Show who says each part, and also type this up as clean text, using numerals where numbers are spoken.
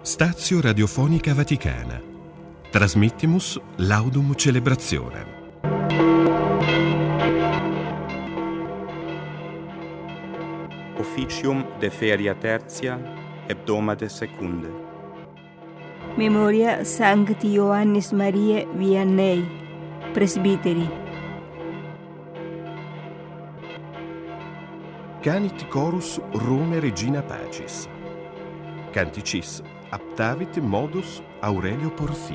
Speaker 1: Stazio Radiofonica Vaticana. Transmittimus laudum celebrationem.
Speaker 2: Officium de feria tertia, hebdomade secunde.
Speaker 3: Memoria Sancti Ioannis Mariae Vianney, presbiteri.
Speaker 1: Canit chorus Rome Regina Pacis. Canticis aptavit modus Aurelio Porphyrio.